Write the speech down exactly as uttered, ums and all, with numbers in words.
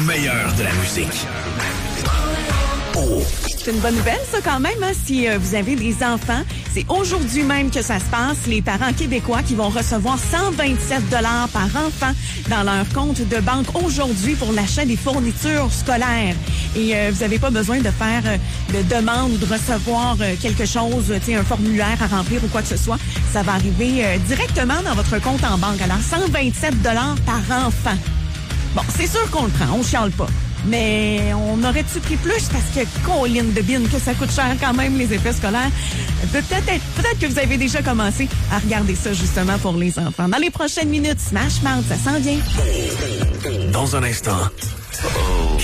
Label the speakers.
Speaker 1: meilleur de la musique. Oh.
Speaker 2: C'est une bonne nouvelle, ça, quand même, hein, si euh, vous avez des enfants. C'est aujourd'hui même que ça se passe. Les parents québécois qui vont recevoir cent vingt-sept dollars par enfant dans leur compte de banque aujourd'hui pour l'achat des fournitures scolaires. Et euh, vous n'avez pas besoin de faire euh, de demande ou de recevoir euh, quelque chose, tu sais, un formulaire à remplir ou quoi que ce soit. Ça va arriver euh, directement dans votre compte en banque. Alors, cent vingt-sept dollars par enfant. Bon, c'est sûr qu'on le prend, on chiale pas. Mais on aurait-tu pris plus parce que, Colline de bine, que ça coûte cher quand même, les effets scolaires. Peut-être, peut-être que vous avez déjà commencé à regarder ça justement pour les enfants. Dans les prochaines minutes, Smash Mouth, ça s'en vient.
Speaker 1: Dans un instant,